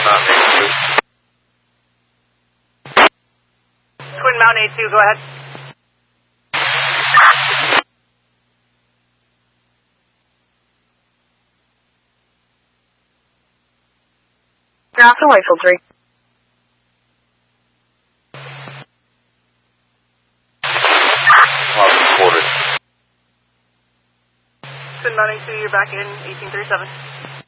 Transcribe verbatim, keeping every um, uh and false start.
Mountain eighty-two. Twin Mountain eighty-two, go ahead. Ground to Whitefield three. Well, reported. Twin Mountain eighty-two, you're back in eighteen thirty-seven.